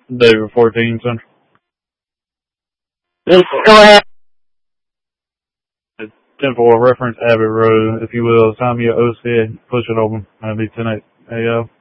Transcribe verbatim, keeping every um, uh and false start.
David fourteen Central. Yes, go ahead. ten four reference Abbott Road, if you will. Time your O C, push it open. That'll be tonight. Hey, yo.